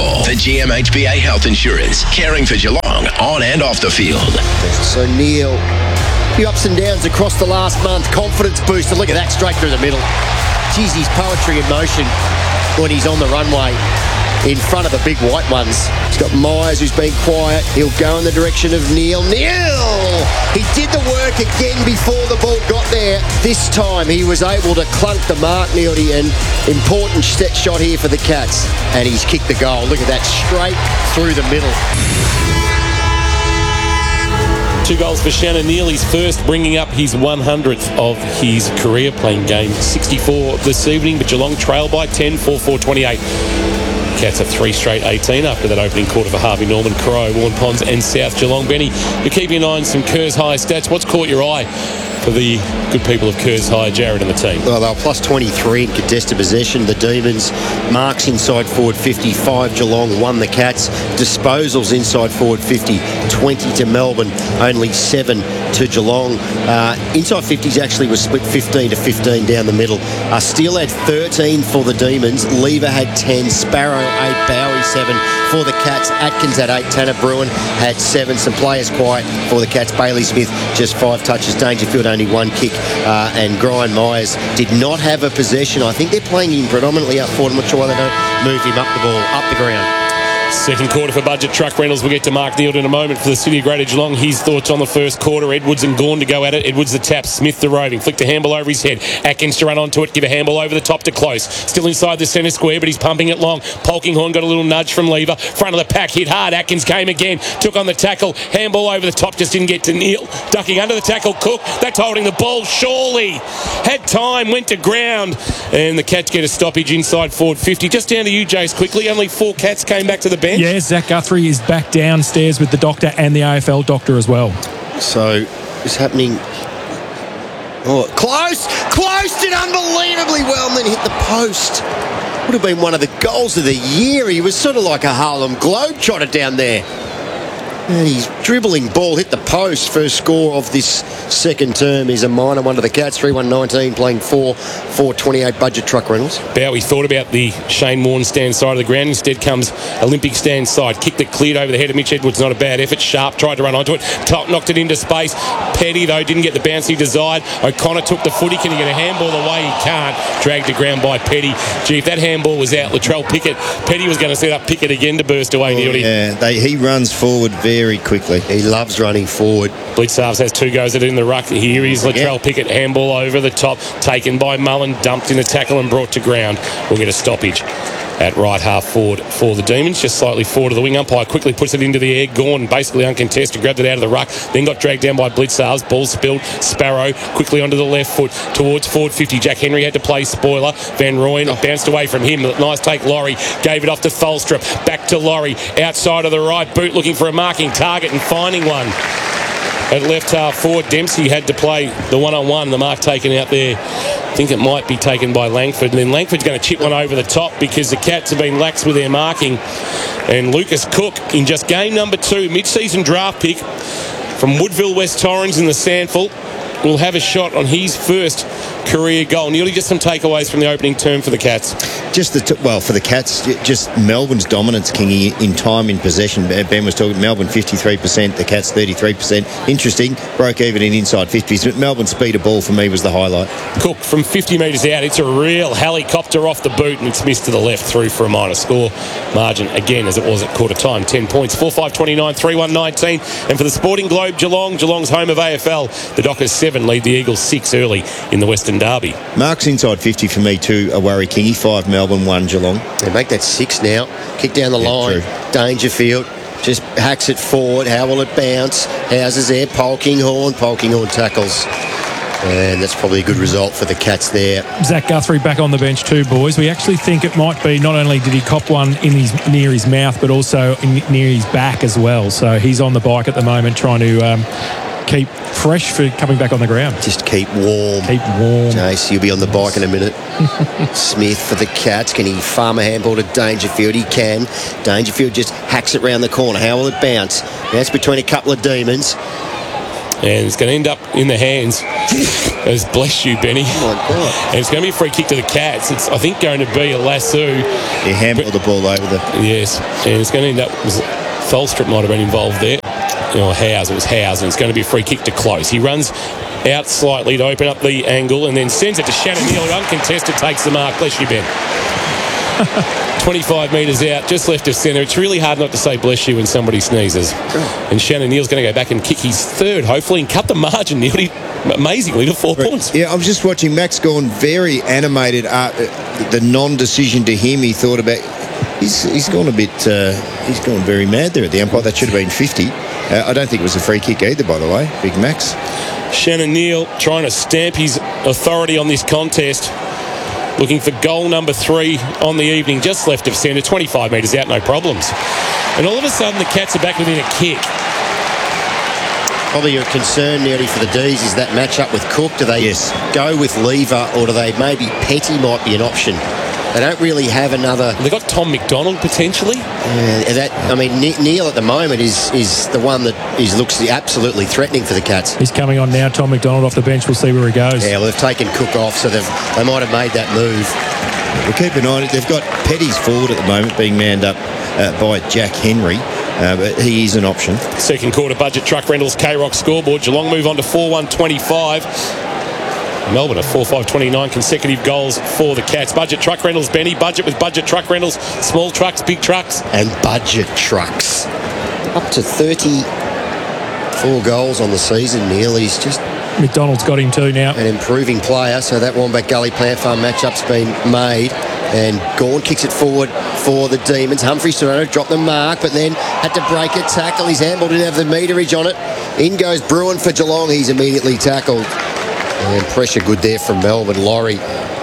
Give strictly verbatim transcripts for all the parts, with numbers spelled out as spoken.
for the G M H B A Health Insurance, caring for Geelong on and off the field. So Neil, a few ups and downs across the last month. Confidence booster. Look at that, straight through the middle. Geez, he's poetry in motion when he's on the runway in front of the big white ones. He's got Myers, who's been quiet. He'll go in the direction of Neil. Neil! He did the work again before the ball got there. This time he was able to clunk the mark, Neildy, and important set shot here for the Cats. And he's kicked the goal. Look at that, straight through the middle. Two goals for Shannon Neil, his first, bringing up his one hundredth of his career, playing game sixty-four this evening, but Geelong trail by ten, four four twenty-eight. Cats have three straight eighteen after that opening quarter for Harvey Norman, Crow, Warren Ponds and South Geelong. Benny, you're keeping an eye on some Kerrs High stats. What's caught your eye for the good people of Kerrs High, Jared and the team? Well, they're plus twenty-three in contested possession. The Demons, marks inside forward fifty-five. Geelong won the Cats. Disposals inside forward fifty, twenty to Melbourne, only seven to Geelong. Uh, inside fifties actually was split fifteen to fifteen down the middle. Uh, Steele had thirteen for the Demons. Lever had ten. Sparrow eight. Bowie seven for the Cats. Atkins had eight. Tanner Bruin had seven. Some players quiet for the Cats. Bailey Smith just five touches. Dangerfield only one kick. Uh, and Brian Myers did not have a possession. I think they're playing him predominantly up forward. I'm not sure why they don't move him up the ball, up the ground. Second quarter for Budget Truck Rentals. We'll get to Mark Neal in a moment for the City of Greater Geelong. His thoughts on the first quarter. Edwards and Gawn to go at it. Edwards the tap. Smith the roving. Flick the handball over his head. Atkins to run onto it. Give a handball over the top to Close. Still inside the centre square, but he's pumping it long. Polkinghorn got a little nudge from Lever. Front of the pack hit hard. Atkins came again. Took on the tackle. Handball over the top. Just didn't get to Neal. Ducking under the tackle. Cook. That's holding the ball. Surely had time. Went to ground. And the Cats get a stoppage inside forward fifty. Just down to you, Jace, quickly. Only four Cats came back to the bench. Yeah, Zach Guthrie is back downstairs with the doctor and the A F L doctor as well. So it's happening. Oh, Close! Close did unbelievably well and then hit the post. Would have been one of the goals of the year. He was sort of like a Harlem Globetrotter down there. And he's dribbling ball, hit the post. First score of this second term is a minor one to the Cats. three one nineteen, playing four four twenty-eight Budget Truck Rentals. Bowie thought about the Shane Warne stand side of the ground. Instead comes Olympic stand side. Kicked it cleared over the head of Mitch Edwards. Not a bad effort. Sharp tried to run onto it. Top knocked it into space. Petty, though, didn't get the bounce he desired. O'Connor took the footy. Can he get a handball away? He can't. Dragged to ground by Petty. Gee, if that handball was out, Latrell Pickett, Petty was going to set up Pickett again to burst away. Oh, yeah, they, he runs forward very quickly. He loves running forward. Blitzarves has two goes at it in the ruck. Here is Latrell yeah. Pickett. Handball over the top. Taken by Mullen. Dumped in a tackle and brought to ground. We'll get a stoppage at right half forward for the Demons, just slightly forward of the wing. Umpire quickly puts it into the air. Gawn basically uncontested, grabbed it out of the ruck, then got dragged down by Blitzarves. Ball spilled. Sparrow quickly onto the left foot towards forward fifty. Jack Henry had to play spoiler. Van Rooyen oh. bounced away from him. Nice take. Laurie gave it off to Tholstrup. Back to Laurie outside of the right boot, looking for a marking target and finding one. At left half forward, Dempsey had to play the one-on-one. The mark taken out there. I think it might be taken by Langford. And then Langford's going to chip one over the top because the Cats have been lax with their marking. And Lucas Cook, in just game number two, mid-season draft pick from Woodville, West Torrens in the Sandful, will have a shot on his first career goal. Nearly just some takeaways from the opening term for the Cats. Just the t- well for the Cats, just Melbourne's dominance, Kingy, in time in possession. Ben was talking Melbourne fifty-three percent, the Cats thirty-three percent. Interesting, broke even in inside fifties, but Melbourne's speed of ball for me was the highlight. Cook from fifty metres out, it's a real helicopter off the boot and it's missed to the left, through for a minor score margin again as it was at quarter time. ten points, four five twenty-nine, three one nineteen. And for the Sporting Globe, Geelong, Geelong's home of A F L, the Dockers seven lead the Eagles six early in the Western Derby. Marks inside fifty for me too, a worry, Kingy. Five Melbourne, one Geelong. They make that six now. Kick down the yeah, line. True. Dangerfield just hacks it forward. How will it bounce? Houses there. Polkinghorn. Polkinghorn tackles. And that's probably a good result for the Cats there. Zach Guthrie back on the bench too, boys. We actually think it might be, not only did he cop one in his near his mouth, but also in, near his back as well. So he's on the bike at the moment trying to um, keep fresh for coming back on the ground. Just keep warm. Keep warm. Jace, you'll be on the bike in a minute. Smith for the Cats. Can he farm a handball to Dangerfield? He can. Dangerfield just hacks it round the corner. How will it bounce? That's between a couple of demons. And it's going to end up in the hands as bless you, Benny. Oh, my God. And it's going to be a free kick to the Cats. It's, I think, going to be a lasso. He handballed the ball over the... Yes. And it's going to end up... Was Tholstrup might have been involved there. Or Howes. It was Howes. And it's going to be a free kick to close. He runs out slightly to open up the angle and then sends it to Shannon Neal, who uncontested takes the mark. Bless you, Ben. twenty-five metres out, just left of centre. It's really hard not to say bless you when somebody sneezes. And Shannon Neal's going to go back and kick his third, hopefully, and cut the margin nearly, amazingly, to four points. Yeah, I was just watching Max Gawn very animated. Uh, the non-decision to him, he thought about... He's, he's gone a bit... Uh, he's gone very mad there at the umpire. That should have been fifty. Uh, I don't think it was a free kick either, by the way, Big Max. Shannon Neal trying to stamp his authority on this contest. Looking for goal number three on the evening, just left of centre, twenty-five metres out, no problems. And all of a sudden, the Cats are back within a kick. Probably your concern, nearly, for the D's is that matchup with Cook. Do they Yes. go with Lever, or do they maybe Petty might be an option? They don't really have another... They've got Tom McDonald, potentially. Uh, that I mean, Ne- Neil at the moment is is the one that is looks absolutely threatening for the Cats. He's coming on now. Tom McDonald off the bench. We'll see where he goes. Yeah, well, they've taken Cook off, so they've, they might have made that move. We'll keep an eye on it. They've got Petty's forward at the moment being manned up uh, by Jack Henry. Uh, but he is an option. Second quarter budget truck rentals K-Rock scoreboard. Geelong move on to four one twenty-five. Melbourne are four five twenty-nine consecutive goals for the Cats. Budget truck rentals, Benny. Budget with budget truck rentals. Small trucks, big trucks. And budget trucks. Up to thirty-four goals on the season, Neil. He's just McDonald's got him too now. an improving player, so that Wombat Gully Plant Farm matchup's been made. And Gawn kicks it forward for the Demons. Humphrey Serrano dropped the mark, but then had to break a tackle. His handball didn't have the meterage on it. In goes Bruin for Geelong. He's immediately tackled. And pressure good there from Melbourne. Laurie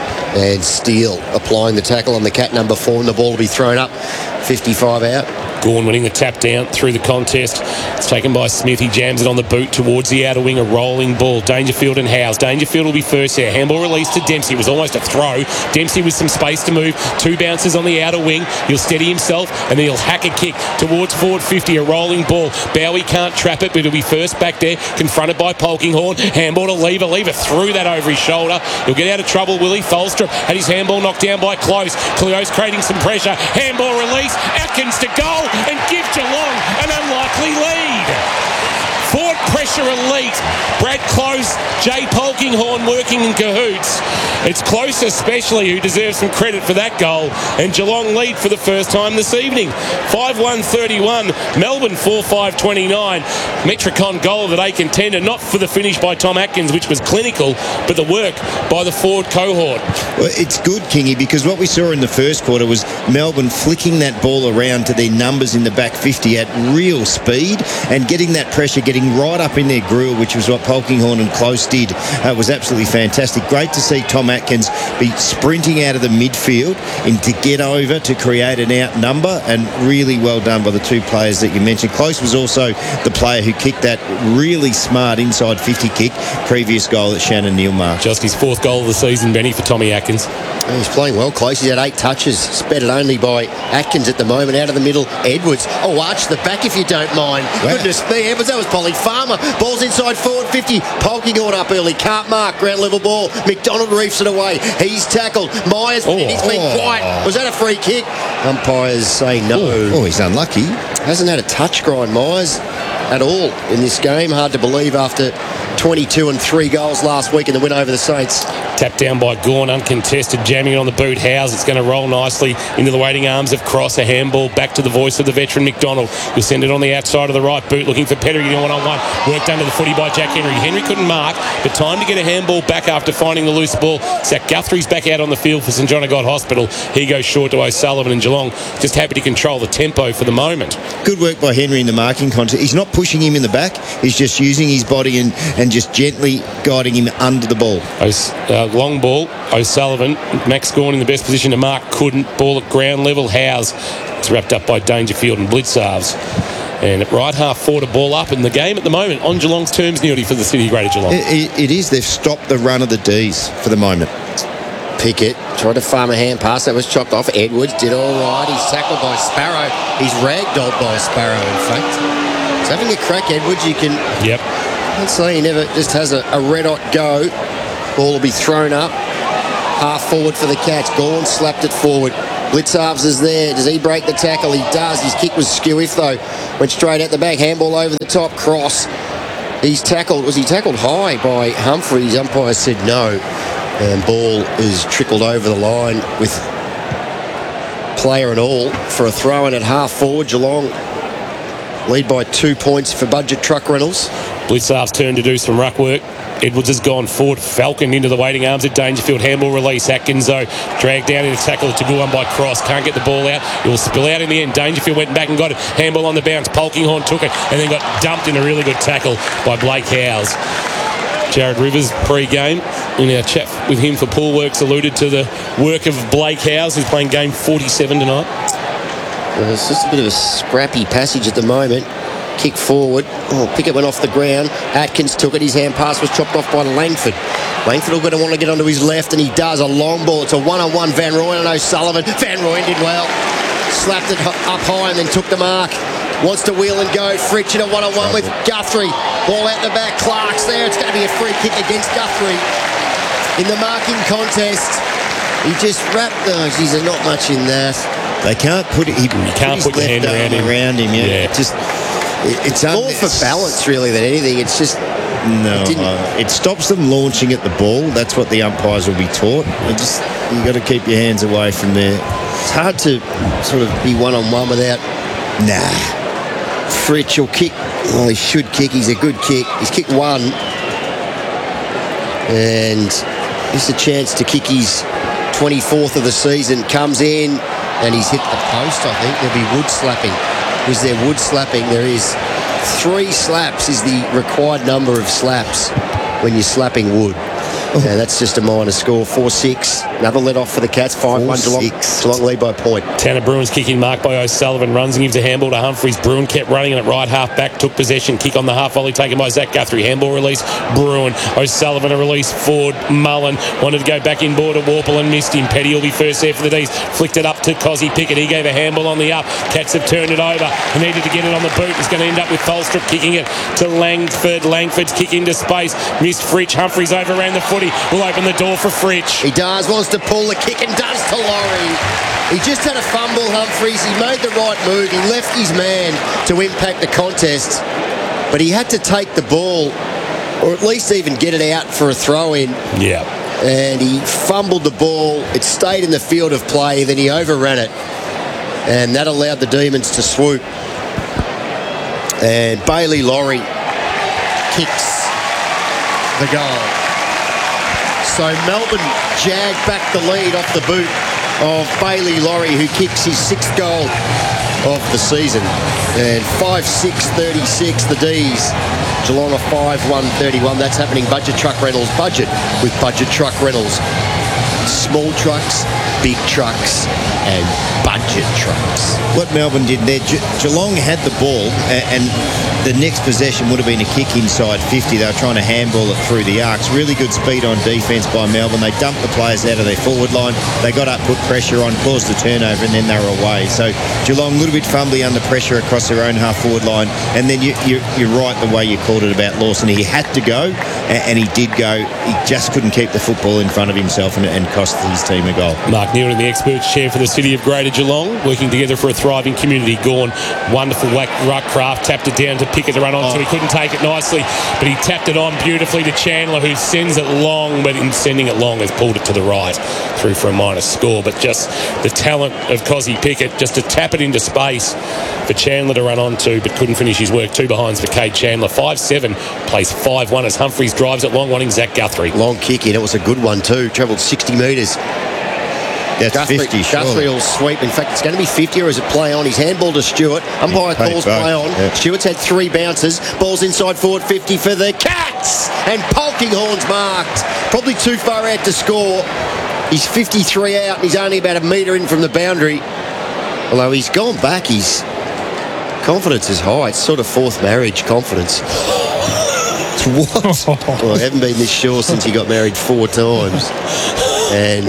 and Steele applying the tackle on the Cat number four, and the ball will be thrown up. fifty-five out. Gawn winning the tap down through the contest. It's taken by Smith. He jams it on the boot towards the outer wing. A rolling ball. Dangerfield and Howes. Dangerfield will be first there. Handball released to Dempsey. It was almost a throw. Dempsey with some space to move. Two bounces on the outer wing. He'll steady himself and then he'll hack a kick towards forward fifty. A rolling ball. Bowie can't trap it, but he'll be first back there. Confronted by Polkinghorne. Handball to Lever. Lever threw that over his shoulder. He'll get out of trouble, will he? Tholstrup had his handball knocked down by Close. Cleo's creating some pressure. Handball release. Atkins to goal and give Geelong an unlikely lead. Forward pressure elite. Brad Close, Jay Polkinghorne working in cahoots. It's Close especially who deserves some credit for that goal. And Geelong lead for the first time this evening. five one thirty-one. Melbourne four five twenty-nine. Metricon goal of the day contender, not for the finish by Tom Atkins, which was clinical, but the work by the forward cohort. Well, it's good, Kingy, because what we saw in the first quarter was Melbourne flicking that ball around to their numbers in the back fifty at real speed and getting that pressure, getting right up in their groove, which was what Polkinghorne and Close did. Uh, was absolutely fantastic. Great to see Tom Atkins be sprinting out of the midfield and to get over to create an outnumber, and really well done by the two players that you mentioned. Close was also the player who kicked that really smart inside fifty kick, previous goal that Shannon Neal marked. Just his fourth goal of the season, Benny, for Tommy Atkins. He's playing well, Close. He's had eight touches, sped only by Atkins at the moment. Out of the middle, Edwards. Oh, arch the back if you don't mind. Wow. Goodness me, Edwards. That was Polly Farmer. Ball's inside forward fifty. Polkinghorne up early. Can't mark. Ground level ball. McDonald reefs it away. He's tackled. Myers, Oh. he's been Oh. quiet. Was that a free kick? Umpires say no. Oh, he's unlucky. Hasn't had a touch, Grind Myers, at all in this game. Hard to believe after twenty-two and three goals last week in the win over the Saints. Tapped down by Gawn, uncontested, jamming it on the boot. Howes, it's going to roll nicely into the waiting arms of Cross. A handball back to the voice of the veteran McDonald. You'll send it on the outside of the right boot, looking for Pettigrew one-on-one. Worked under the footy by Jack Henry. Henry couldn't mark, but time to get a handball back after finding the loose ball. Zach Guthrie's back out on the field for St John of God Hospital. He goes short to O'Sullivan, and Geelong just happy to control the tempo for the moment. Good work by Henry in the marking contest. He's not pushing him in the back. He's just using his body and, and just gently guiding him under the ball. Uh, long ball, O'Sullivan. Max Gawn in the best position to mark, couldn't. Ball at ground level. Howes. It's wrapped up by Dangerfield and Blitzarves. And at right half forward, a ball up in the game at the moment on Geelong's terms, Newty, for the City of Greater Geelong. It, it, it is. They've stopped the run of the D's for the moment. Pickett tried to farm a hand pass. That was chopped off. Edwards did all right. He's tackled by Sparrow. He's ragdolled by Sparrow, in fact. He's having a crack, Edwards. You can Yep. Let's see, he never just has a, a red-hot go. Ball will be thrown up. Half forward for the Cats. Gawn slapped it forward. Blitzarves is there. Does he break the tackle? He does. His kick was skew-if, though. Went straight at the back. Handball over the top. Cross. He's tackled. Was he tackled high by Humphreys? Umpire said no. And ball is trickled over the line with player and all for a throw-in at half forward. Geelong lead by two points for Budget Truck Rentals. Blitzarves turn to do some ruck work. Edwards has gone forward. Falcon into the waiting arms at Dangerfield. Handball release. Atkins, though, dragged down into tackle. It's a good one by Cross. Can't get the ball out. It will spill out in the end. Dangerfield went back and got it. Handball on the bounce. Polkinghorn took it and then got dumped in a really good tackle by Blake Howes. Jared Rivers, pre-game, in our chat with him for Pool Works, alluded to the work of Blake Howes, who's playing game forty-seven tonight. Well, it's just a bit of a scrappy passage at the moment. Kick forward. Oh, Pickett went off the ground. Atkins took it. His hand pass was chopped off by Langford. Langford will going to want to get onto his left, and he does. A long ball. It's a one-on-one. Van Rooyen and O'Sullivan. Van Rooyen did well. Slapped it up high and then took the mark. Wants to wheel and go. Fritsch in a one-on-one with Guthrie. Ball out the back. Clark's there. It's going to be a free kick against Guthrie in the marking contest. He just wrapped those. He's not much in that. They can't put it. He, you can't put, put your hand around him. Around him. Yeah. yeah. It just. It, it's more for balance, really, than anything. It's just. No, it, uh, it stops them launching at the ball. That's what the umpires will be taught. You just you got to keep your hands away from there. It's hard to sort of be one-on-one without. Nah. Fritsch will kick. Well, he should kick. He's a good kick. He's kicked one. And just a chance to kick his twenty-fourth of the season. Comes in and he's hit the post, I think. There'll be wood slapping. Is there wood slapping? There is. Three slaps is the required number of slaps when you're slapping wood. Yeah, that's just a minor score. four six. Another let off for the Cats. five one Geelong. Geelong lead by a point. Tanner Bruin's kicking mark by O'Sullivan. Runs and gives a handball to Humphreys. Bruin kept running and at right half back. Took possession. Kick on the half volley taken by Zach Guthrie. Handball release. Bruin. O'Sullivan a release forward. Mullen wanted to go back in board at Warple and missed him. Petty will be first there for the D's. Flicked it up to Cozzy Pickett. He gave a handball on the up. Cats have turned it over. He needed to get it on the boot. He's going to end up with Tholstrup kicking it to Langford. Langford's kick into space. Missed Fritsch. Humphreys overran the footy. Will open the door for Fritsch. He does. Wants to pull the kick and does to Laurie. He just had a fumble, Humphreys. He made the right move. He left his man to impact the contest. But he had to take the ball, or at least even get it out for a throw-in. Yeah. And he fumbled the ball. It stayed in the field of play. Then he overran it. And that allowed the Demons to swoop. And Bailey Laurie kicks the goal. So Melbourne jagged back the lead off the boot of Bailey Laurie, who kicks his sixth goal of the season. And five six thirty-six, the D's. Geelong a five one thirty-one. That's happening. Budget Truck Rentals. Budget with Budget Truck Rentals. Small trucks, big trucks, and budget trucks. What Melbourne did there, Ge- Geelong had the ball, and, and the next possession would have been a kick inside fifty. They were trying to handball it through the arcs. Really good speed on defence by Melbourne. They dumped the players out of their forward line. They got up, put pressure on, caused the turnover, and then they were away. So Geelong a little bit fumbly under pressure across their own half forward line. And then you, you, you're right the way you called it about Lawson. He had to go, and, and he did go. He just couldn't keep the football in front of himself, and, and cost his team a goal. Mark Neal, the experts chair for the City of Greater Geelong, working together for a thriving community. Gawn, wonderful whack, ruck craft, tapped it down to Pickett to run on, oh. so he couldn't take it nicely, but he tapped it on beautifully to Chandler, who sends it long, but in sending it long has pulled it to the right, through for a minor score. But just the talent of Cozzy Pickett, just to tap it into space for Chandler to run onto, but couldn't finish his work. Two behinds for Cade Chandler. five seven, plays five one as Humphreys drives it long, wanting Zach Guthrie. Long kick in, it was a good one too. Travelled sixty metres. That's Guthrie, fifty, Guthrie will sweep. In fact, it's going to be fifty, or is it play on? His handball to Stewart. Umpire calls play on. Yeah. Stewart's had three bounces. Ball's inside forward fifty for the Cats. And Polkinghorn's marked. Probably too far out to score. He's fifty-three out, and he's only about a metre in from the boundary. Although he's gone back, his confidence is high. It's sort of fourth marriage confidence. What? Well, I haven't been this sure since he got married four times. And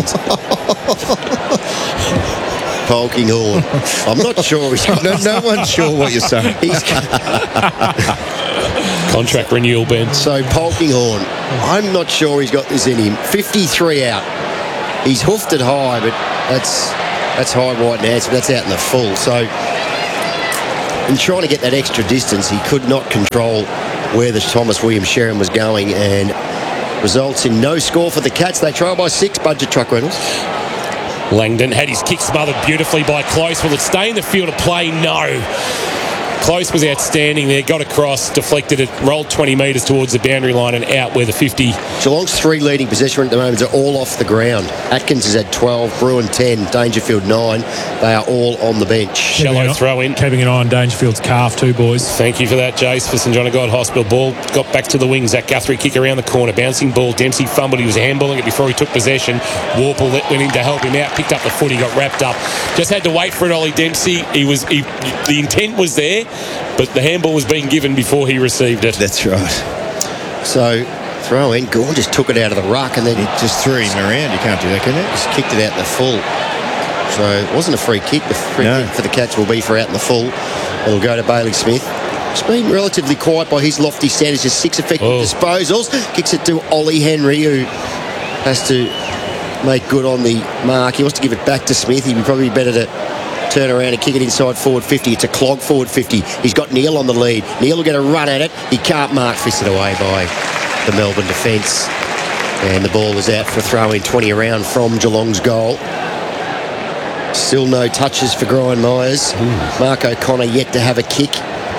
Polkinghorn, I'm not sure. He's no, no one's sure what you're saying. He's, Contract renewal, Ben. So Polkinghorne, I'm not sure he's got this in him. fifty-three out. He's hoofed it high, but that's that's high, white and handsome. That's out in the full. So in trying to get that extra distance, he could not control where the Thomas Williams Sherrin was going, and results in no score for the Cats. They trail by six. Budget Truck Reynolds. Langdon had his kick smothered beautifully by Close. Will it stay in the field of play? No. Close was outstanding there, got across, deflected it, rolled twenty metres towards the boundary line and out where the fifty. Geelong's three leading possession at the moment are all off the ground. Atkins has had twelve, Bruin ten, Dangerfield nine. They are all on the bench. Shallow throw in. Keeping an eye on Dangerfield's calf too, boys. Thank you for that, Jace, for St John of God Hospital. Ball got back to the wing. Zach Guthrie kick around the corner. Bouncing ball. Dempsey fumbled. He was handballing it before he took possession. Warple went in to help him out. Picked up the foot. He got wrapped up. Just had to wait for it, Ollie Dempsey. He was he, the intent was there, but the handball was being given before he received it. That's right. So, throw in. Gorn just took it out of the ruck and then It just threw him around. You can't do that, can you? just kicked it out the full. So, it wasn't a free kick. The free No. kick for the Cats will be for out in the full. It'll go to Bailey Smith. He's been relatively quiet by his lofty standards. Just six effective Oh. disposals. Kicks it to Ollie Henry, who has to make good on the mark. He wants to give it back to Smith. He'd be probably better to turn around and kick it inside forward fifty. It's a clog forward fifty. He's got Neil on the lead. Neil will get a run at it. He can't mark. Fisted away by the Melbourne defence. And the ball is out for a throw-in, twenty around from Geelong's goal. Still no touches for Brian Myers. Mark O'Connor yet to have a kick.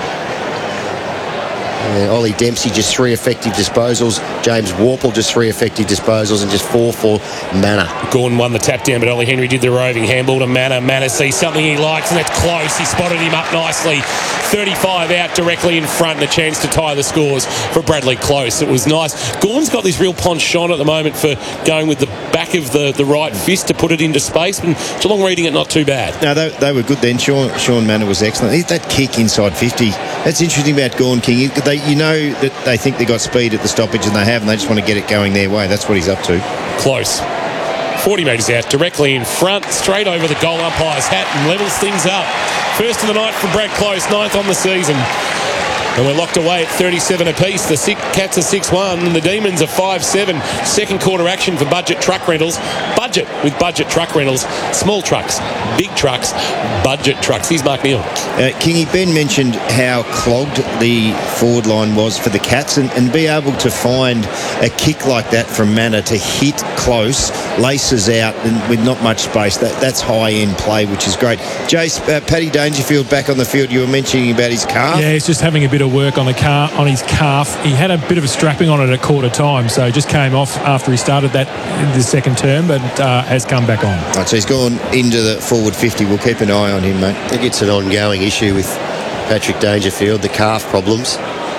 And Ollie Dempsey just three effective disposals. James Warple just three effective disposals, and just four for Manor. Gordon won the tap down, but Ollie Henry did the roving handball to Manor. Manor sees something he likes, and that's Close. He spotted him up nicely. thirty-five out directly in front, and a chance to tie the scores for Bradley Close. It was nice. Gordon's got this real penchant at the moment for going with the back of the, the right fist to put it into space, and Geelong reading it not too bad. No, they, they were good then. Sean, Sean Manor was excellent. He- That kick inside fifty. That's interesting about Gorn King. They, you know that they think they got speed at the stoppage, and they have, and they just want to get it going their way. That's what he's up to. Close. forty metres out, directly in front, straight over the goal umpire's hat, and levels things up. First of the night for Brad Close, ninth on the season. And we're locked away at thirty-seven apiece. The six, Cats are six one, and the Demons are five seven. Second quarter action for Budget Truck Rentals. Budget with Budget Truck Rentals. Small trucks, big trucks, budget trucks. Here's Mark Neal. Uh, Kingy, Ben mentioned how clogged the forward line was for the Cats, and, and be able to find a kick like that from Manor to hit Close, laces out and with not much space. That, that's high-end play, which is great. Jace, uh, Paddy Dangerfield back on the field. You were mentioning about his calf. Yeah, he's just having a bit of work on the car on his calf. He had a bit of a strapping on it at quarter time, so just came off after he started that in the second term, but uh, has come back on. Right, so he's gone into the forward fifty. We'll keep an eye on him, mate. I think it's an ongoing issue with Patrick Dangerfield, the calf problems.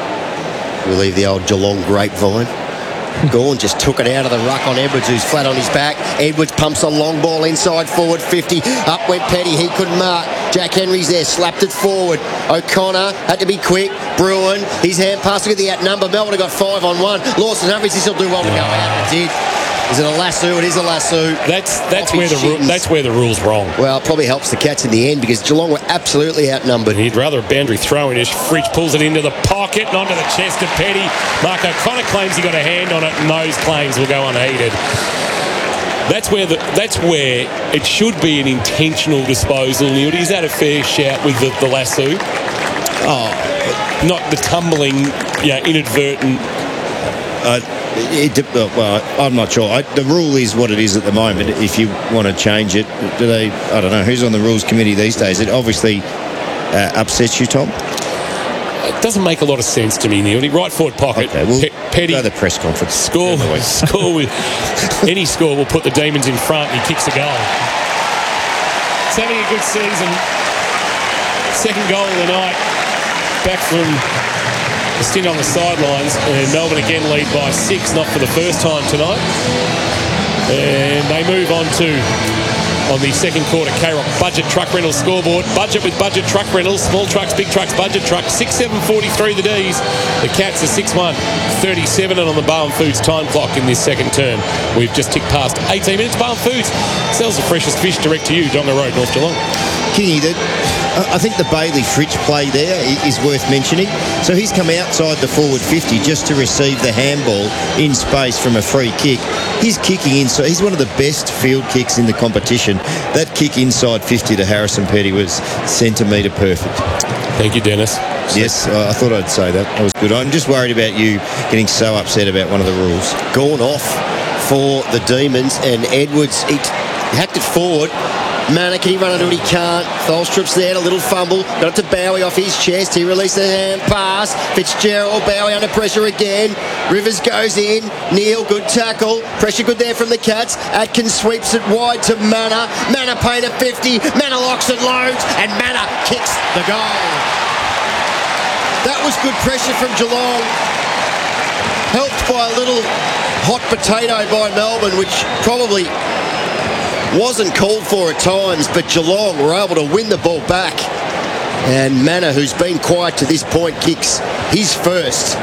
We leave the old Geelong grapevine. Gorn just took it out of the ruck on Edwards, who's flat on his back. Edwards pumps a long ball inside forward fifty. Up went Petty. He couldn't mark. Jack Henry's there, slapped it forward. O'Connor had to be quick. Bruin, his hand pass. Look at the outnumber. Melbourne have got five on one. Lawson Humphries, he'll do well to go out. It did. Is it a lasso? It is a lasso. That's that's Off where the his ru- shins. that's where the rule's wrong. Well, it probably helps the Cats in the end because Geelong were absolutely outnumbered. He'd rather a boundary throw in as Fridge pulls it into the pocket and onto the chest of Petty. Mark O'Connor claims he got a hand on it, and those claims will go unheeded. That's where the that's where it should be an intentional disposal. Neil, is that a fair shout with the, the lasso? Oh, not the tumbling, yeah, inadvertent. Uh, it, it, well, I'm not sure. I, the rule is what it is at the moment. If you want to change it, do they? I don't know who's on the rules committee these days. It obviously uh, upsets you, Tom. It doesn't make a lot of sense to me, Neil. Right forward pocket. Okay, we'll Pe- Petty go to the press conference. Score, score with any score will put the Demons in front. And he kicks a goal. He's having a good season. Second goal of the night. Back from a stint on the sidelines, and Melbourne again lead by six, not for the first time tonight. And they move on to, on the second quarter, K-Rock Budget Truck Rentals scoreboard. Budget with Budget Truck Rentals, small trucks, big trucks, budget trucks, six seven forty-three the D's. The Cats are six one thirty-seven, and on the Barham Foods time clock in this second term, we've just ticked past eighteen minutes. Barham Foods sells the freshest fish direct to you, Donga Road, North Geelong. Kingy, that I think the Bailey Fritsch play there is worth mentioning. So he's come outside the forward fifty just to receive the handball in space from a free kick. He's kicking inside. He's one of the best field kicks in the competition. That kick inside fifty to Harrison Petty was centimetre perfect. Thank you, Dennis. Yes, I thought I'd say that. That was good. I'm just worried about you getting so upset about one of the rules. Gone off for the Demons, and Edwards, he hacked it forward. Mana, can he run into it? He can't. Tholstrup's there, a little fumble. Got it to Bowie off his chest. He released the hand pass. Fitzgerald, Bowie under pressure again. Rivers goes in. Neil, good tackle. Pressure good there from the Cats. Atkins sweeps it wide to Mana. Mana paint at fifty. Mana locks and loads, and Mana kicks the goal. That was good pressure from Geelong. Helped by a little hot potato by Melbourne, which probably wasn't called for at times, but Geelong were able to win the ball back. And Mana, who's been quiet to this point, kicks his first.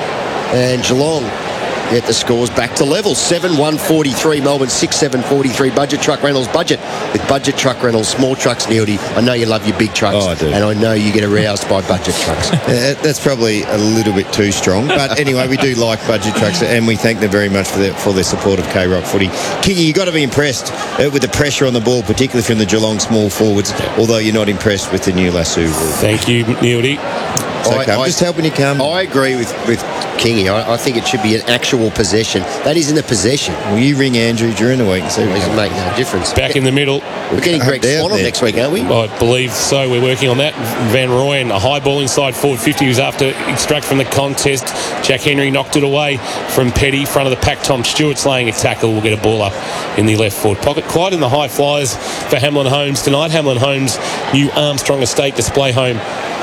And Geelong get the scores back to level. seven one forty-three, Melbourne six seven forty-three. Budget Truck Rentals, budget with Budget Truck Rentals, small trucks, Neildy. I know you love your big trucks. Oh, I do. And I know you get aroused by Budget Trucks. Uh, that's probably a little bit too strong. But anyway, we do like Budget Trucks, and we thank them very much for their, for their support of K-Rock footy. Kingy, you've got to be impressed uh, with the pressure on the ball, particularly from the Geelong small forwards, although you're not impressed with the new Lasoo rule. Thank you, Neildy. It's okay. I'm just helping you come. I agree with, with Kingy. I, I think it should be an actual possession. That isn't a possession. Will you ring Andrew during the week and see It what doesn't make no difference. Back in the middle. We're getting Greg Down Swan on there. next week, aren't we? I believe so. We're working on that. Van Rooyen, a high ball inside forward fifty, was after extract from the contest. Jack Henry knocked it away from Petty. Front of the pack, Tom Stewart's laying a tackle. We'll get a ball up in the left forward pocket. Quite in the high flyers for Hamlin Holmes tonight. Hamlin Holmes' new Armstrong Estate display home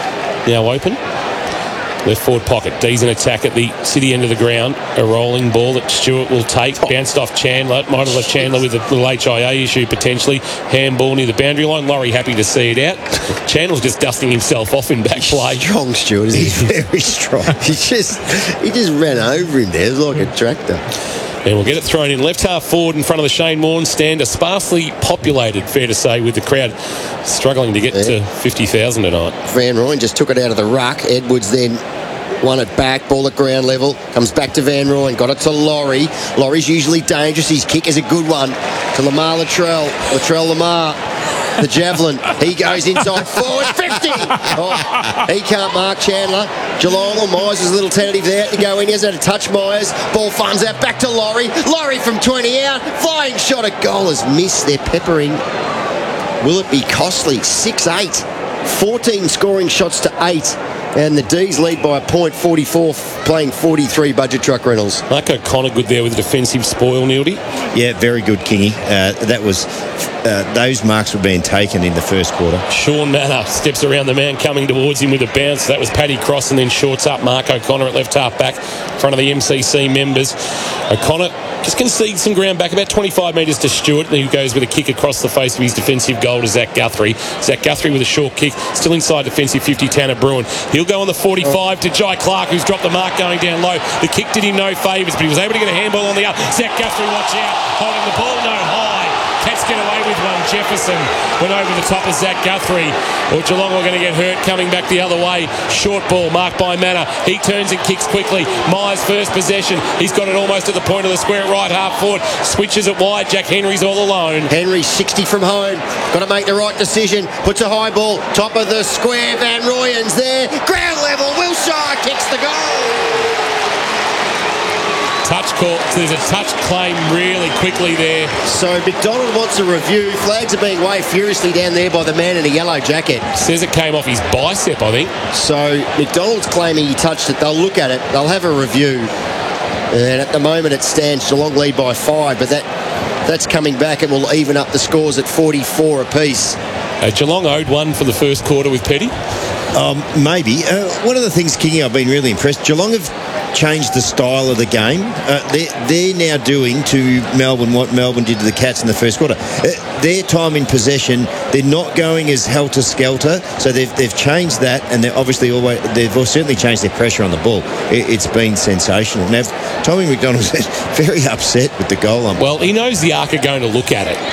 now open. Left forward pocket. D's in attack at the city end of the ground. A rolling ball that Stewart will take. Bounced off Chandler. Might have left Chandler with a little H I A issue potentially. Handball near the boundary line. Laurie happy to see it out. Chandler's just dusting himself off in back play. Strong, Stuart, isn't he? He's very strong. He just, he just ran over him there. It was like a tractor. And we'll get it thrown in. Left half forward in front of the Shane Warne stand. A sparsely populated, fair to say, with the crowd struggling to get Yeah. to fifty thousand tonight. Van Rooyen just took it out of the ruck. Edwards then won it back, ball at ground level, comes back to Van Rooyen, got it to Laurie. Laurie's usually dangerous. His kick is a good one to Lamar Latrell. Latrell Lamar, the javelin. He goes inside forward, fifty. Oh, he can't mark Chandler. Geelong or Myers is a little tentative there to go in. He hasn't had to touch Myers. Ball funds out back to Laurie. Laurie from twenty out. Flying shot at goal has missed. They're peppering. Will it be costly? six eight. fourteen scoring shots to eight. And the D's lead by a point, forty-four, playing forty-three. Budget Truck Rentals. Mark O'Connor good there with a defensive spoil, Neildy. Yeah, very good, Kingy. Uh, that was uh, those marks were being taken in the first quarter. Sean Manor steps around the man coming towards him with a bounce. That was Paddy Cross, and then shorts up Mark O'Connor at left half back, in front of the M C C members. O'Connor just concedes some ground back, about twenty-five metres to Stewart, who goes with a kick across the face of his defensive goal to Zach Guthrie. Zach Guthrie with a short kick, still inside defensive fifty, Tanner Bruin. He'll go on the forty-five to Jai Clark, who's dropped the mark going down low. The kick did him no favours, but he was able to get a handball on the up. Zach Guthrie, watch out, holding the ball no high. Cats get away with one. Jefferson went over the top of Zach Guthrie. Or Geelong are going to get hurt coming back the other way. Short ball marked by Manor. He turns and kicks quickly. Myers first possession. He's got it almost at the point of the square at right half forward. Switches it wide. Jack Henry's all alone. Henry sixty from home. Got to make the right decision. Puts a high ball. Top of the square. Van Rooyen's there. Ground level. Wilshire kicks the goal. Touch call. There's a touch claim really quickly there. So McDonald wants a review. Flags are being waved furiously down there by the man in a yellow jacket. Says it came off his bicep, I think. So McDonald's claiming he touched it. They'll look at it. They'll have a review. And at the moment it stands Geelong lead by five, but that that's coming back and will even up the scores at forty-four apiece. Uh, Geelong owed one for the first quarter with Petty. Um, maybe. Uh, one of the things, Kingy, I've been really impressed. Geelong have changed the style of the game. Uh, they're, they're now doing to Melbourne what Melbourne did to the Cats in the first quarter. Uh, their time in possession, they're not going as helter-skelter, so they've, they've changed that, and they're obviously always, they've certainly changed their pressure on the ball. It, it's been sensational. Now, Tommy McDonald's very upset with the goal umpire. Well, he knows the Arc are going to look at it.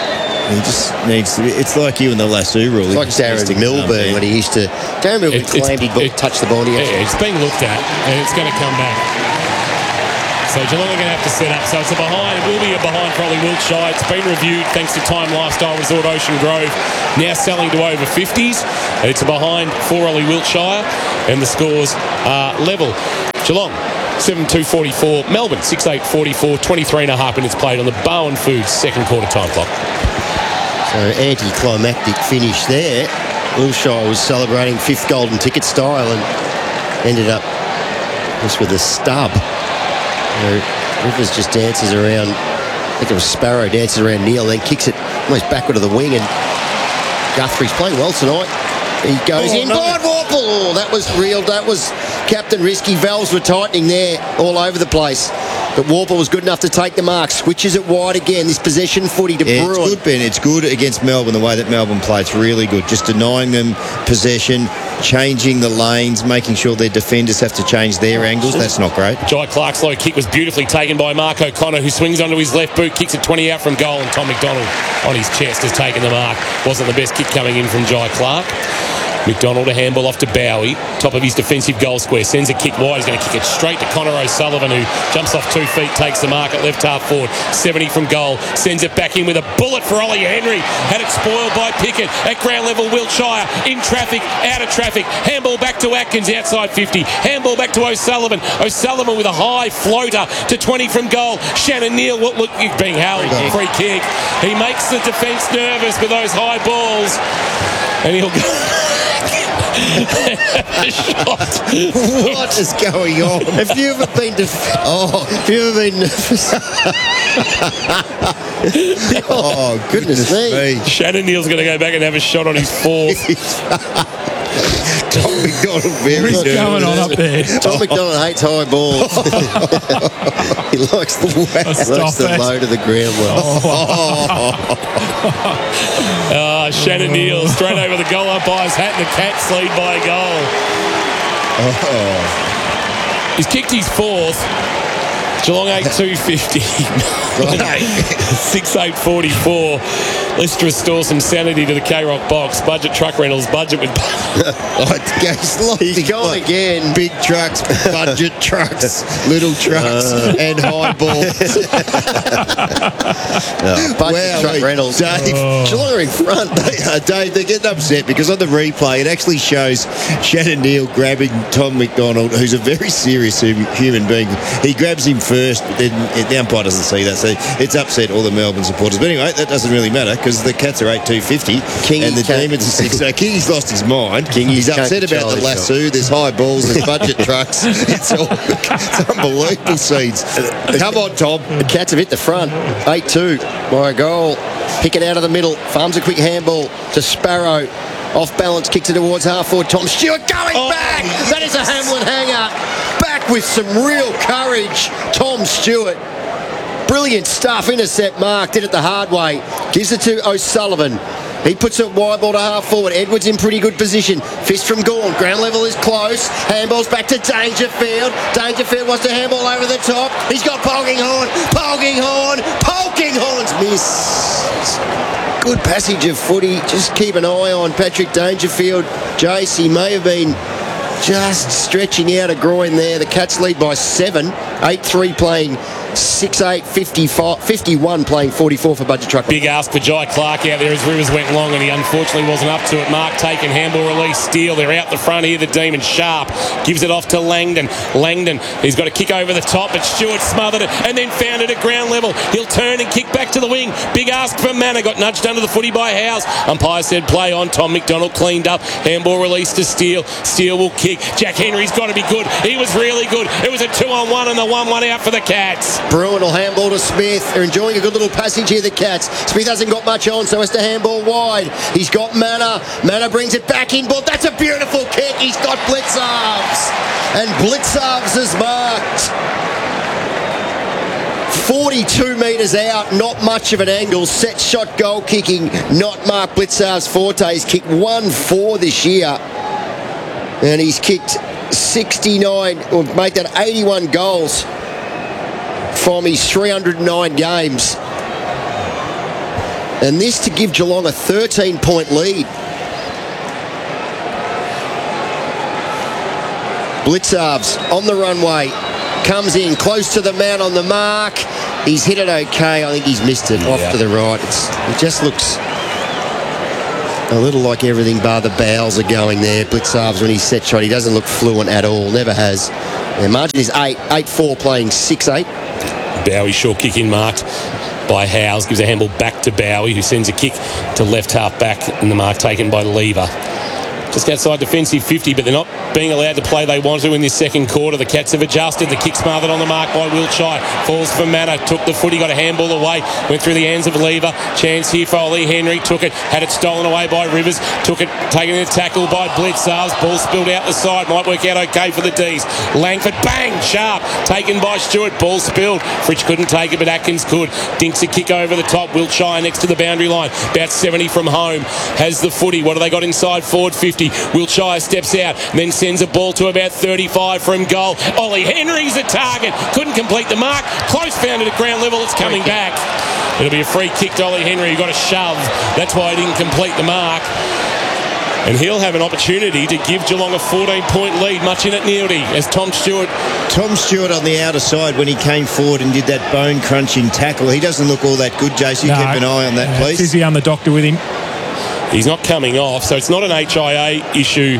He just needs to be, it's like you and the lasso rule. It's like Darren Milburn when he used to. Darren Milburn It- it's- claimed he'd it- touch the ball. and he Yeah, it's been looked at, and it's going to come back. So Geelong are going to have to set up. So it's a behind. It will be a behind for Ollie Wiltshire. It's been reviewed thanks to Time Lifestyle Resort Ocean Grove, now selling to over fifties. And it's a behind for Ollie Wiltshire, and the scores are level. Geelong seven two forty-four, Melbourne six eight forty-four, twenty-three and a half minutes played on the Bowen Foods second quarter time clock. So anticlimactic finish there. Wiltshire was celebrating fifth golden ticket style and ended up just with a stub. You know, Rivers just dances around. I think it was Sparrow dances around Neil, then kicks it almost backward to the wing, and Guthrie's playing well tonight. He goes Oh, in. no. Brian Warple. Oh, that was real. That was Captain Risky. Valves were tightening there all over the place. But Warple was good enough to take the mark. Switches it wide again. This possession footy to Yeah, Bruin. it's good, Ben. It's good against Melbourne, the way that Melbourne play. It's really good. Just denying them possession, changing the lanes, making sure their defenders have to change their angles. That's not great. Jai Clark's low kick was beautifully taken by Mark O'Connor, who swings onto his left boot, kicks it twenty out from goal, and Tom McDonald on his chest has taken the mark. Wasn't the best kick coming in from Jai Clark. McDonald a handball off to Bowie, top of his defensive goal square, sends a kick wide. He's going to kick it straight to Connor O'Sullivan, who jumps off two feet, takes the mark at left half forward, seventy from goal, sends it back in with a bullet for Ollie Henry. Had it spoiled by Pickett at ground level. Wiltshire in traffic, out of traffic. Handball back to Atkins outside fifty. Handball back to O'Sullivan. O'Sullivan with a high floater to twenty from goal. Shannon Neal, what look, being held, free kick. He makes the defence nervous with those high balls, and he'll go. Shot. What is going on? Have you ever been to... Oh, have you ever been... Oh, goodness me. Shannon Neal's going to go back and have a shot on his fourth. Tom McDonald very What's nervous. going on up there? Tom McDonald hates high balls. He likes the, Stop likes the it. low to the ground well. Ah, Shannon Neal straight over the goal umpire's hat, and the Cats lead by a goal. He's kicked his fourth. Geelong eight two fifty. six eight forty-four. Let's restore some sanity to the K-Rock box. Budget truck rentals. Budget with... Oh, it's goes like- He's gone like again. Big trucks, budget trucks, little trucks, and high balls. Budget Wow, truck mate, Reynolds. Dave, Geelong are in front. They are, Dave, they're getting upset because on the replay it actually shows Shannon Neal grabbing Tom McDonald, who's a very serious hum- human being. He grabs him first, but then the umpire doesn't see that, so it's upset all the Melbourne supporters. But anyway, that doesn't really matter because the Cats are eight two fifty Kingy and the can't- Demons are six. So Kingy's lost his mind. Kingy's He's upset can't about the control lasso. There's high balls. There's budget trucks. It's all it's unbelievable scenes. Come on, Tom. The Cats have hit the front. eight two by a goal. Pick it out of the middle. Farms a quick handball to Sparrow. Off balance, kicks it towards half forward. Tom Stewart going Oh. back. That is a Hamlin hanger. Back with some real courage. Tom Stewart. Brilliant stuff. Intercept mark. Did it the hard way. Gives it to O'Sullivan. He puts it wide ball to half forward. Edwards in pretty good position. Fist from Gawn. Ground level is close. Handball's back to Dangerfield. Dangerfield wants to handball over the top. He's got Polkinghorn. Polkinghorn. Polkinghorn's missed. Good passage of footy. Just keep an eye on Patrick Dangerfield. Jace, he may have been just stretching out a groin there. The Cats lead by seven. eight three playing six eight, fifty-five, fifty-one playing forty-four for Budget Truck. Big ask for Jai Clark out there as Rivers went long, and he unfortunately wasn't up to it. Mark taken, handball release, Steele. They're out the front here, the Demons. Sharp gives it off to Langdon. Langdon, he's got a kick over the top, but Stewart smothered it and then found it at ground level. He'll turn and kick back to the wing. Big ask for Manor. Got nudged under the footy by Howes. Umpire said play on. Tom McDonald cleaned up. Handball release to Steele. Steele will kick. Jack Henry's got to be good. He was really good. It was a two on one and the one one out for the Cats. Bruin will handball to Smith. They're enjoying a good little passage here, the Cats. Smith hasn't got much on, so has to handball wide. He's got Manor. Manor brings it back in, but that's a beautiful kick. He's got Blitzarves. And Blitzarves is marked. forty-two metres out, not much of an angle. Set shot goal kicking, not Mark Blitzarves' forte. He's kicked one four this year. And he's kicked sixty-nine, or made that eighty-one goals from his three hundred nine games. And this to give Geelong a thirteen-point lead. Blitzarves on the runway. Comes in close to the man on the mark. He's hit it okay. I think he's missed it off Yeah. to the right. It's, it just looks a little like everything bar the bowels are going there. Blitzarves, when he's set shot, he doesn't look fluent at all. Never has. The margin is eight. eight four playing six eight. Bowie short kick in marked by Howes. Gives a handball back to Bowie, who sends a kick to left half back, and the mark taken by Lever. Just outside defensive fifty, but they're not being allowed to play they want to in this second quarter. The Cats have adjusted. The kick smothered on the mark by Wiltshire. Falls for Manor. Took the footy, got a handball away. Went through the hands of Lever. Chance here for Ollie Henry. Took it. Had it stolen away by Rivers. Took it. Taken in a tackle by Blitzarves. Ball spilled out the side. Might work out okay for the D's. Langford. Bang! Sharp. Taken by Stewart. Ball spilled. Fritsch couldn't take it, but Atkins could. Dinks a kick over the top. Wiltshire next to the boundary line. About seventy from home. Has the footy. What have they got inside forward fifty? Wiltshire steps out, then sends a ball to about thirty-five from goal. Ollie Henry's a target. Couldn't complete the mark. Close found it at ground level. It's coming back. It'll be a free kick to Ollie Henry. He got a shove. That's why he didn't complete the mark. And he'll have an opportunity to give Geelong a fourteen-point lead, much in it Nieldy, as Tom Stewart. Tom Stewart on the outer side when he came forward and did that bone-crunching tackle. He doesn't look all that good, Jace. You No, keep an eye on that, uh, please. Fizzy on the doctor with him. He's not coming off, so it's not an H I A issue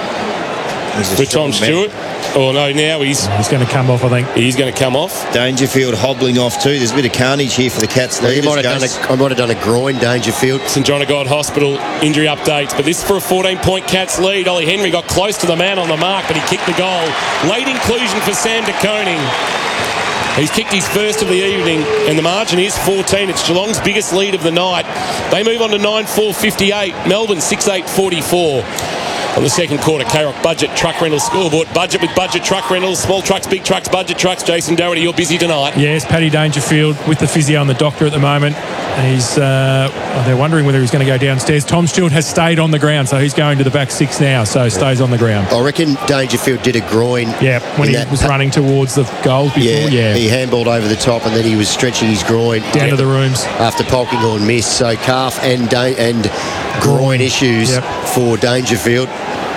He's a for strong Tom man. Stewart. Oh no, now he's He's going to come off, I think. he's going to come off. Dangerfield hobbling off too. There's a bit of carnage here for the Cats. He leaders, might have done Jace. a, I might have done a groin, Dangerfield. St John of God Hospital injury updates, but this is for a fourteen-point Cats lead. Ollie Henry got close to the man on the mark, but he kicked the goal. Late inclusion for Sam de Koning. He's kicked his first of the evening, and the margin is fourteen. It's Geelong's biggest lead of the night. They move on to nine four fifty-eight. Melbourne six eight forty-four. On the second quarter, K-Rock Budget Truck Rental Scoreboard. Budget with Budget Truck Rentals. Small trucks, big trucks, budget trucks. Jason Doherty, you're busy tonight. Yes, Paddy Dangerfield with the physio and the doctor at the moment. He's uh, well, they're wondering whether he's going to go downstairs. Tom Stewart has stayed on the ground, so he's going to the back six now, so stays on the ground. I reckon Dangerfield did a groin. Yeah, when in he that was pa- running towards the goals before, Yeah, yeah. he handballed over the top and then he was stretching his groin Down to the rooms. after Polkinghorn missed. So calf and da- and groin issues Yep. for Dangerfield.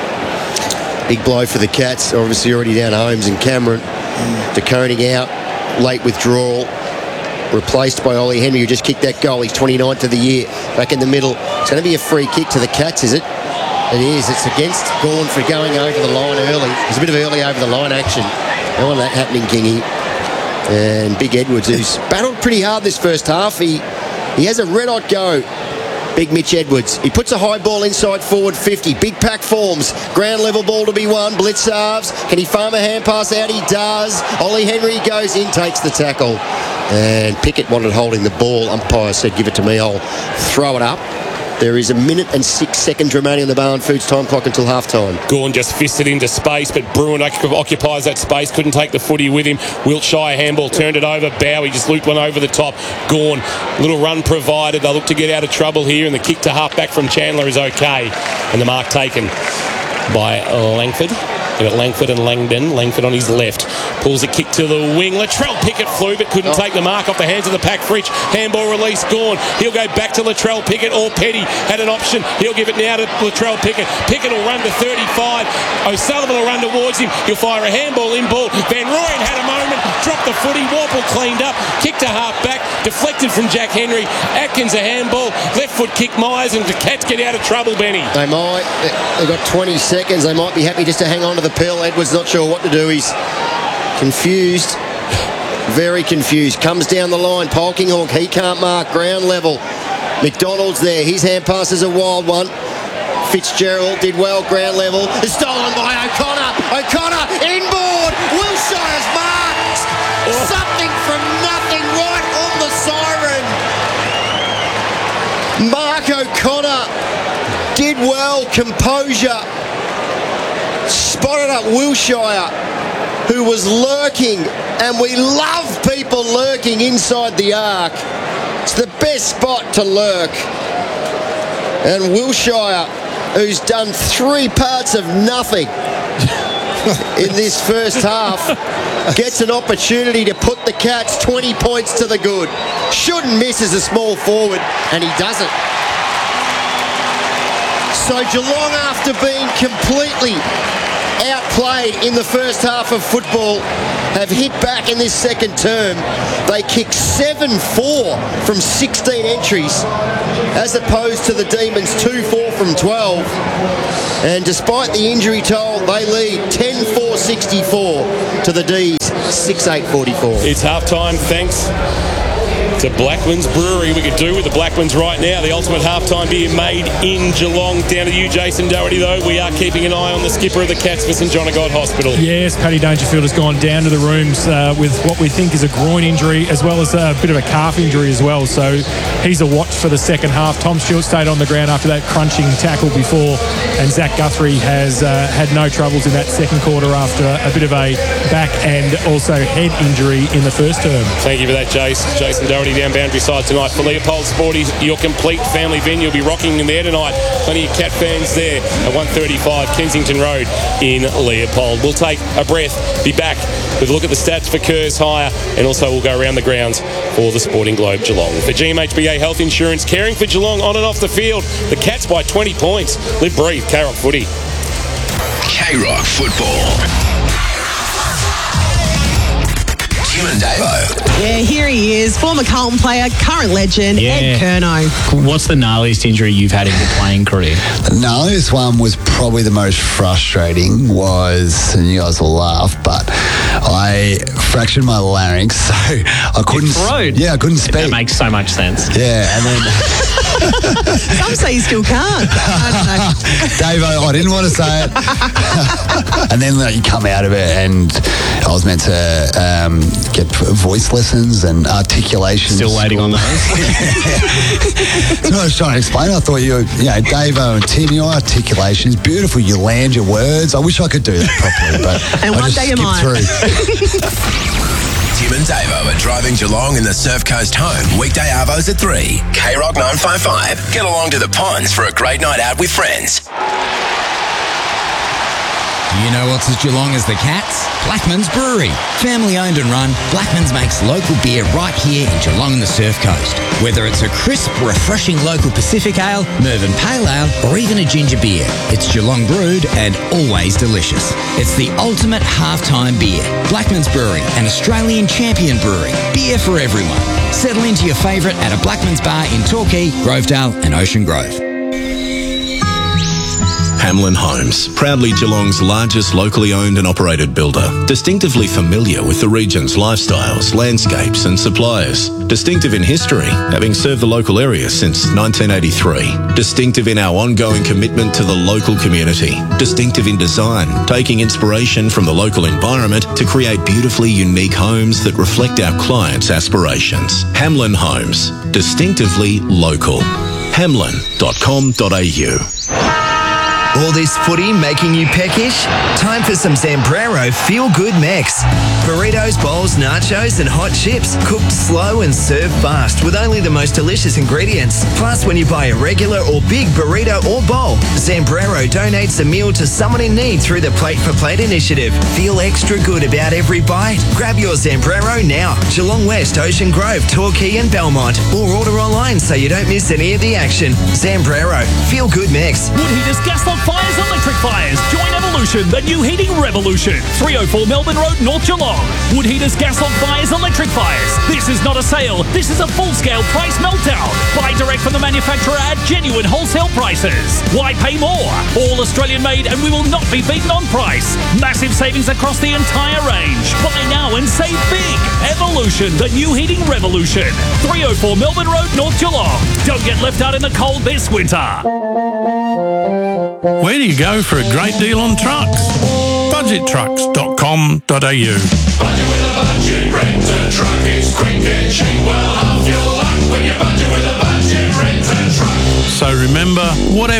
Big blow for the Cats. Obviously already down Holmes and Cameron. De Koning out. Late withdrawal. Replaced by Ollie Henry, who just kicked that goal. He's twenty-ninth of the year. Back in the middle. It's going to be a free kick to the Cats, is it? It is. It's against Gawn for going over the line early. There's a bit of early over the line action. Don't want that happening, Kingy. And Big Edwards, who's battled pretty hard this first half. He he has a red-hot go. Big Mitch Edwards. He puts a high ball inside forward fifty. Big pack forms. Ground level ball to be won. Blitzarves. Can he farm a hand pass out? He does. Ollie Henry goes in, takes the tackle. And Pickett wanted holding the ball. Umpire said, give it to me. I'll throw it up. There is a minute and six seconds remaining on the Barn Foods time clock until half-time. Gorn just fisted into space, but Bruin occupies that space. Couldn't take the footy with him. Wiltshire handball turned it over. Bowie just looped one over the top. Gorn, little run provided. They look to get out of trouble here, and the kick to half-back from Chandler is okay. And the mark taken by Langford. They've got Langford and Langdon. Langford on his left. Pulls a kick to the wing. Latrell Pickett flew but couldn't oh. take the mark off the hands of the pack. Fritsch. Handball release. Gone. He'll go back to Latrell Pickett, or Petty had an option. He'll give it now to Latrell Pickett. Pickett will run to thirty-five. O'Sullivan will run towards him. He'll fire a handball in ball. Van Rooyen had a moment. Dropped the footy. Warple cleaned up. Kick to half back. Deflected from Jack Henry. Atkins a handball. Left foot kick Myers, and the Cats get out of trouble, Benny. They might. They've got twenty seconds. They might be happy just to hang on to the pill. Edwards not sure what to do. He's confused. Very confused. Comes down the line. Polkinghorn. He can't mark. Ground level. McDonald's there. His hand pass is a wild one. Fitzgerald did well. Ground level. It's stolen by O'Connor. O'Connor inboard. Wilshire's marked. Oh. Something from nothing right on the siren. Mark O'Connor did well. Composure. Spotted up Wiltshire, who was lurking, and we love people lurking inside the arc. It's the best spot to lurk. And Wiltshire, who's done three parts of nothing, in this first half. Gets an opportunity to put the Cats twenty points to the good. Shouldn't miss as a small forward, and he doesn't. So Geelong, after being completely outplayed in the first half of football, have hit back in this second term. They kick seven four from sixteen entries, as opposed to the Demons two four from twelve. And despite the injury toll, they lead ten four sixty-four to the D's six eight forty-four. It's halftime, thanks to Blackman's Brewery. We could do with the Blackman's right now. The ultimate halftime beer made in Geelong. Down to you, Jason Doherty, though. We are keeping an eye on the skipper of the Cats for St John of God Hospital. Yes, Paddy Dangerfield has gone down to the rooms uh, with what we think is a groin injury, as well as a bit of a calf injury as well. So he's a watch for the second half. Tom Stewart stayed on the ground after that crunching tackle before, and Zach Guthrie has uh, had no troubles in that second quarter after a bit of a back and also head injury in the first term. Thank you for that, Jace. Jason Doherty down Boundary Side tonight for Leopold Sporties, your complete family venue. You'll be rocking in there tonight. Plenty of Cat fans there at one thirty-five Kensington Road in Leopold. We'll take a breath, be back with a look at the stats for Kerrs Hire, and also we'll go around the grounds for the Sporting Globe Geelong. For G M H B A Health Insurance, caring for Geelong on and off the field. The Cats by twenty points. Live, breathe, K-Rock footy. K-Rock football. Tim and Davo. Yeah, here he is, former Carlton player, current legend, Yeah. Ed Curnow. What's the gnarliest injury you've had in your playing career? The gnarliest one was probably the most frustrating was, and you guys will laugh, but I fractured my larynx, so I couldn't. Throat. Yeah, I couldn't speak. That makes so much sense. Yeah, and then Some say you still can't. I don't know. Dave, I, I didn't want to say it. And then like, you come out of it, and I was meant to um, get voice lessons and articulation. Still waiting on those. So I was trying to explain. I thought you, you know, Dave and Tim, your articulation is beautiful. You land your words. I wish I could do that properly, but And I one just day you skipped might. through. Tim and Davo are driving Geelong in the Surf Coast home. Weekday arvos at three. K-Rock nine five five. Get along to the ponds for a great night out with friends. You know what's as Geelong as the Cats? Blackman's Brewery. Family owned and run, Blackman's makes local beer right here in Geelong and the Surf Coast. Whether it's a crisp, refreshing local Pacific Ale, Mervyn Pale Ale, or even a ginger beer, it's Geelong brewed and always delicious. It's the ultimate halftime beer. Blackman's Brewery, an Australian champion brewery. Beer for everyone. Settle into your favourite at a Blackman's bar in Torquay, Grovedale and Ocean Grove. Hamlin Homes, proudly Geelong's largest locally owned and operated builder. Distinctively familiar with the region's lifestyles, landscapes and suppliers. Distinctive in history, having served the local area since nineteen eighty-three. Distinctive in our ongoing commitment to the local community. Distinctive in design, taking inspiration from the local environment to create beautifully unique homes that reflect our clients' aspirations. Hamlin Homes, distinctively local. hamlin dot com dot a u. All this footy making you peckish? Time for some Zambrero Feel Good Mix. Burritos, bowls, nachos and hot chips cooked slow and served fast with only the most delicious ingredients. Plus, when you buy a regular or big burrito or bowl, Zambrero donates a meal to someone in need through the Plate for Plate initiative. Feel extra good about every bite? Grab your Zambrero now. Geelong West, Ocean Grove, Torquay and Belmont. Or order online so you don't miss any of the action. Zambrero Feel Good Mix. Woodheaters, Gaslock Fires, Electric Fires. Join Evolution, the new heating revolution. three oh four Melbourne Road, North Geelong. Woodheaters, Gaslock Fires, Electric Fires. This is not a sale. This is a full-scale price meltdown. Buy direct from the manufacturer at genuine wholesale prices. Why pay more? All Australian made, and we will not be beaten on price. Massive savings across the entire range. Buy now and save big. Evolution, the new heating revolution. three oh four Melbourne Road, North Geelong. Don't get left out in the cold this winter. Where do you go for a great deal on trucks? budget trucks dot com dot a u. Budget with a budget, rent a truck. It's quick and cheap. Well, half your luck when you budget with a budget, rent a truck. So remember, whatever